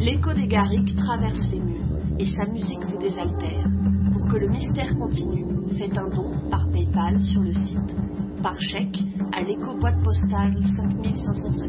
L'écho des Garrigues traverse les murs et sa musique vous désaltère. Pour que le mystère continue, faites un don par PayPal sur le site, par chèque à l'éco boîte postale 5550